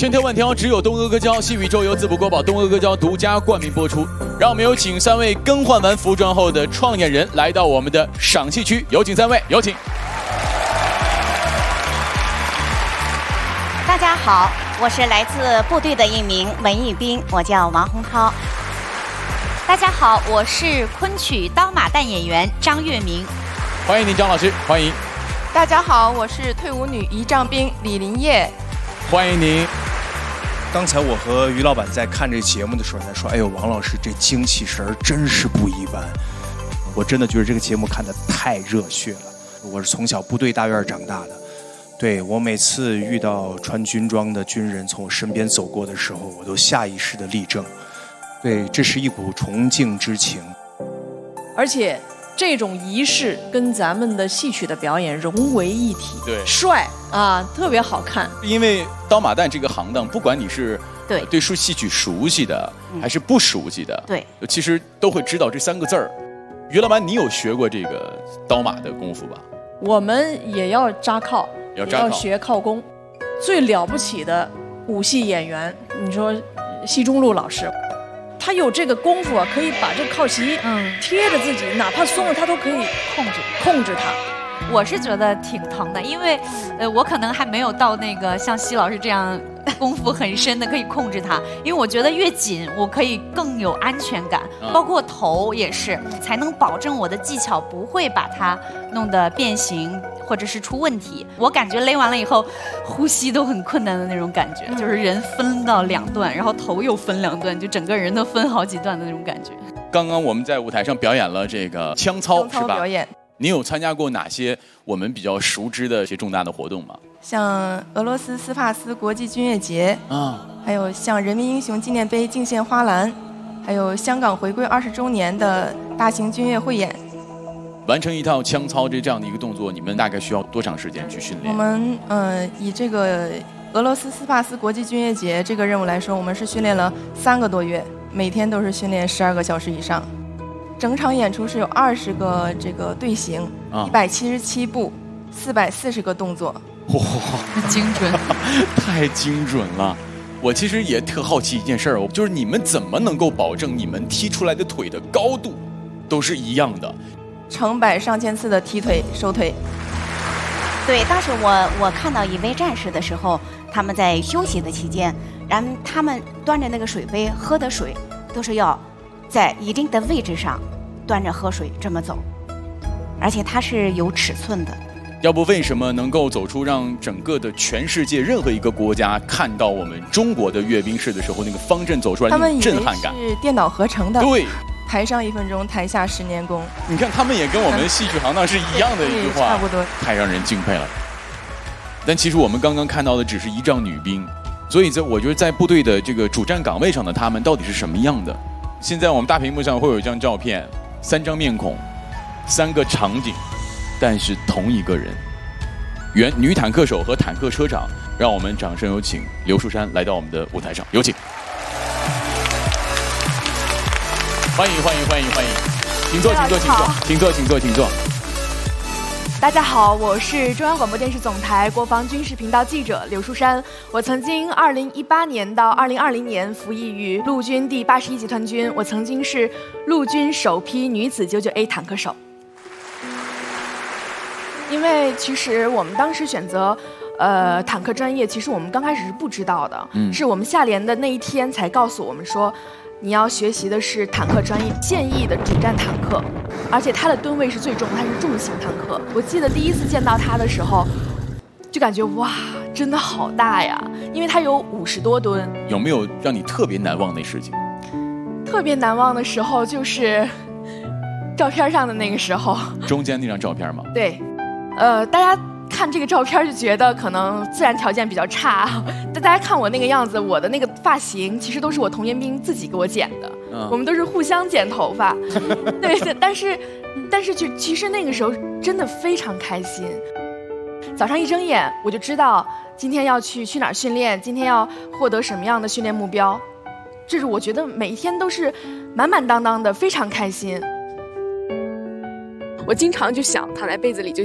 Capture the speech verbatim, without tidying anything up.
千挑万挑，只有东阿哥胶。细宇宙由淄博国宝东阿哥胶独家冠名播出。让我们有请三位更换完服装后的创业人来到我们的赏戏区，有请三位，有请。 大家好，我是来自部队的一名文艺兵，我叫王洪涛。大家好，我是昆曲刀马旦演员张月明。 欢迎您，张老师，欢迎。 大家好，我是退伍女仪仗兵李林叶。 欢迎您。 刚才我和于老板在看这节目的时候，在说：“哎呦，王老师这精气神儿真是不一般。”我真的觉得这个节目看得太热血了。我是从小部队大院长大的，对我每次遇到穿军装的军人从我身边走过的时候，我都下意识的立正。对，这是一股崇敬之情。 而且这种仪式跟咱们的戏曲的表演融为一体， 对， 帅啊，特别好看。 因为刀马旦这个行当，不管你是对对说戏曲熟悉的，还是不熟悉的， 对， 其实都会知道这三个字儿。于老板，你有学过这个刀马的功夫吧？ 我们也要扎靠， 要扎靠， 也要学靠功。最了不起的武戏演员，你说奚中路老师。他有这个功夫啊，可以把这个靠旗嗯贴着自己，哪怕松了他都可以控制控制它。 我是觉得挺疼的，因为呃我可能还没有到那个像奚老师这样功夫很深的可以控制它，因为我觉得越紧我可以更有安全感，包括头也是，才能保证我的技巧不会把它弄得变形或者是出问题。我感觉勒完了以后呼吸都很困难的那种感觉，就是人分到两段，然后头又分两段，就整个人都分好几段的那种感觉。 刚刚我们在舞台上表演了这个枪操， 枪操表演。 你有参加过哪些我们比较熟知的一些重大的活动吗？ 像俄罗斯斯帕斯国际军乐节啊， 还有像人民英雄纪念碑敬献花篮，还有香港回归二十周年的大型军乐汇演。 完成一套枪操这这样的一个动作，你们大概需要多长时间去训练？ 我们呃以这个俄罗斯斯帕斯国际军乐节这个任务来说，我们是训练了三个多月，每天都是训练十二个小时以上。整场演出是有二十个这个队形，一百七十七步，四百四十个动作。 哇， 精准， 太精准了！我其实也特好奇一件事儿，就是你们怎么能够保证你们踢出来的腿的高度都是一样的？ 成百上千次的踢腿、收腿。 对，当时我我看到一位战士的时候，他们在休息的期间，然后他们端着那个水杯喝的水，都是要在一定的位置上端着喝水这么走，而且它是有尺寸的。 要不为什么能够走出让整个的全世界任何一个国家看到我们中国的阅兵式的时候，那个方阵走出来那种震撼感？ 他们以为是电脑合成的。 对， 台上一分钟，台下十年功。 你看，他们也跟我们戏曲行当是一样的一句话， 差不多， 太让人敬佩了。但其实我们刚刚看到的只是仪仗女兵，所以在我觉得在部队的这个主战岗位上的他们到底是什么样的？现在我们大屏幕上会有一张照片，三张面孔，三个场景，但是同一个人。原女坦克手和坦克车长，让我们掌声有请刘树珊来到我们的舞台上，有请。欢迎欢迎欢迎欢迎，请坐请坐请坐请坐请坐请坐。 大家好，我是中央广播电视总台国防军事频道记者刘树珊。我曾经二零一八年到二零二零年服役于陆军第八十一集团军，我曾经是陆军首批女子九九 A 坦克手。因为其实我们当时选择，呃，坦克专业，其实我们刚开始是不知道的，嗯，是我们下连的那一天才告诉我们说，你要学习的是坦克专业现役的主战坦克，而且它的吨位是最重的，它是重型坦克。我记得第一次见到它的时候，就感觉哇，真的好大呀，因为它有五十多吨。 有没有让你特别难忘的事情？ 特别难忘的时候就是照片上的那个时候。 中间那张照片吗？ 对。呃，大家看这个照片就觉得可能自然条件比较差，但大家看我那个样子，我的那个发型其实都是我童颜兵自己给我剪的，嗯、我们都是互相剪头发。对对，但是但是就其实那个时候真的非常开心。早上一睁眼我就知道今天要去去哪儿训练，今天要获得什么样的训练目标，这是我觉得每一天都是满满当当的，非常开心。我经常就想躺在被子里就